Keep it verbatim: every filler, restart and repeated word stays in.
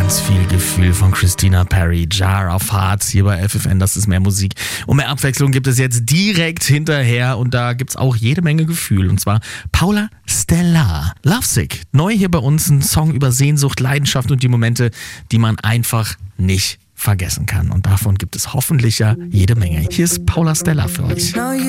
Ganz viel Gefühl von Christina Perri, Jar of Hearts hier bei F F N, das ist mehr Musik. Und mehr Abwechslung gibt es jetzt direkt hinterher und da gibt es auch jede Menge Gefühl. Und zwar Paula Stella, Lovesick. Neu hier bei uns ein Song über Sehnsucht, Leidenschaft und die Momente, die man einfach nicht vergessen kann. Und davon gibt es hoffentlich ja jede Menge. Hier ist Paula Stella für euch.